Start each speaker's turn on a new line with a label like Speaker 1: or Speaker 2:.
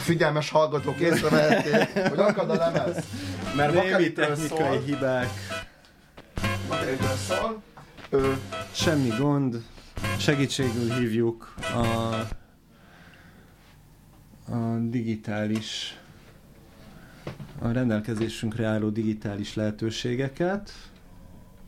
Speaker 1: figyelmes hallgatók észrevehették, hogy akad a lemez. Mert
Speaker 2: némi technikai hibák.
Speaker 1: Bakeritől szól.
Speaker 2: Semmi gond. Segítségül hívjuk a digitális, a rendelkezésünkre álló digitális lehetőségeket.